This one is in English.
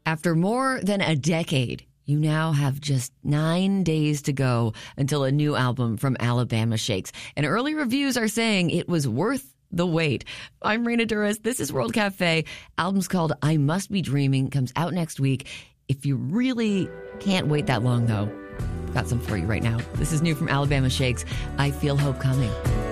After more than a decade, you now have just 9 days to go until a new album from Alabama Shakes. And early reviews are saying it was worth the wait. I'm Raina Duras. This is World Cafe. Album's called I Must Be Dreaming. Comes out next week. If you really can't wait that long, though, got some for you right now. This is new from Alabama Shakes. I Feel Hope Coming.